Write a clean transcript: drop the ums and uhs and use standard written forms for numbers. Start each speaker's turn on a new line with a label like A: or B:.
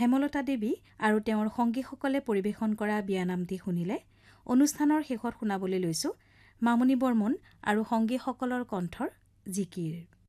A: হেমলতা দেৱী আৰু তেওঁৰ সংগীসকলে পৰিৱেশন কৰা বিয়ানামটি শুনিলে। অনুষ্ঠানৰ শেষত শুনাবলৈ লৈছো মামণি বৰ্মন আৰু সংগীসকলৰ কণ্ঠৰ জিকিৰ।